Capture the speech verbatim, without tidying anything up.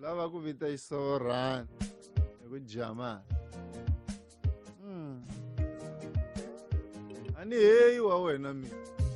lava ku vita isorani hi ku jama hmm. ani heyi wa wena mina